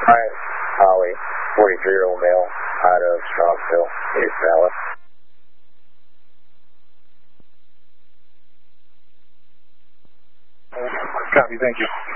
Brian Holly, 43-year-old male, out of Strongsville, East Dallas. Copy, thank you.